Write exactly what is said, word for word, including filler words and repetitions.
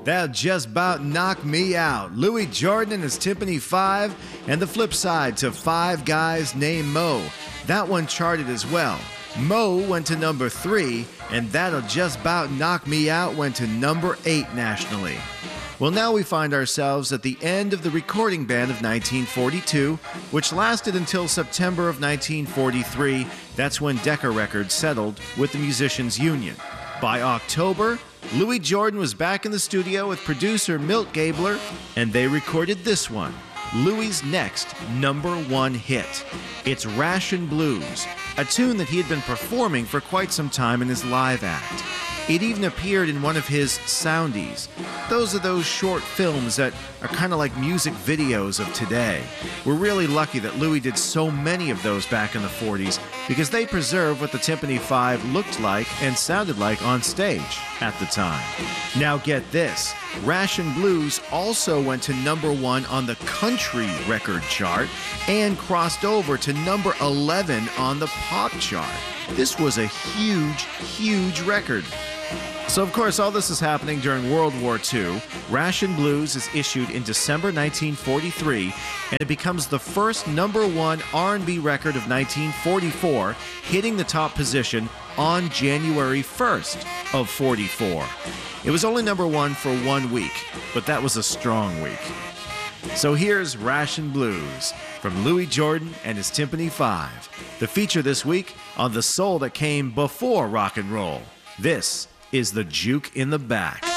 That'll just about knock me out. Louis Jordan and his Tympany Five, and the flip side to Five Guys Named Mo. That one charted as well. Mo went to number three, and That'll Just About Knock Me Out went to number eight nationally. Well, now we find ourselves at the end of the recording ban of nineteen forty-two, which lasted until September of nineteen forty-three. That's when Decca Records settled with the Musicians Union. By October, Louis Jordan was back in the studio with producer Milt Gabler, and they recorded this one, Louis' next number one hit. It's Ration Blues, a tune that he had been performing for quite some time in his live act. It even appeared in one of his soundies. Those are those short films that are kind of like music videos of today. We're really lucky that Louis did so many of those back in the forties because they preserve what the Tympany Five looked like and sounded like on stage at the time. Now get this, Ration Blues also went to number one on the country record chart and crossed over to number eleven on the pop chart. This was a huge, huge record. So, of course, all this is happening during World War Two. Ration Blues is issued in December nineteen forty-three, and it becomes the first number one R and B record of nineteen forty-four, hitting the top position on January first of forty-four. It was only number one for one week, but that was a strong week. So here's Ration Blues from Louis Jordan and his Tympany Five, the feature this week on the soul that came before rock and roll. This is The Juke in the Back.